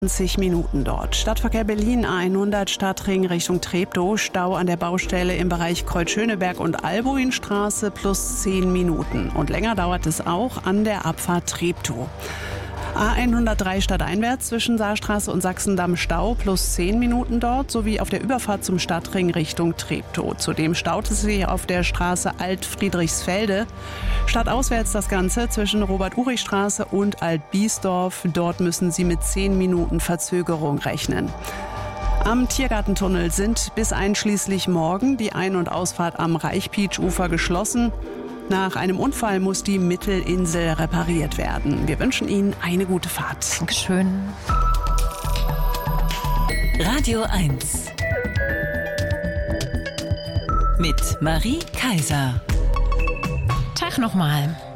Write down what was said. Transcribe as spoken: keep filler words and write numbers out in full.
zwanzig Minuten dort. Stadtverkehr Berlin A hundert Stadtring Richtung Treptow. Stau an der Baustelle im Bereich Kreuzschöneberg und Albuinstraße plus zehn Minuten. Und länger dauert es auch an der Abfahrt Treptow. A hundertdrei stadteinwärts zwischen Saarstraße und Sachsendamm Stau plus zehn Minuten dort, sowie auf der Überfahrt zum Stadtring Richtung Treptow. Zudem staut es sich auf der Straße Alt-Friedrichsfelde. Stadtauswärts das Ganze zwischen Robert-Urich-Straße und Alt-Biesdorf. Dort müssen Sie mit zehn Minuten Verzögerung rechnen. Am Tiergartentunnel sind bis einschließlich morgen die Ein- und Ausfahrt am Reichpietsch-Ufer geschlossen. Nach einem Unfall muss die Mittelinsel repariert werden. Wir wünschen Ihnen eine gute Fahrt. Dankeschön. Radio eins mit Marie Kaiser. Tag nochmal.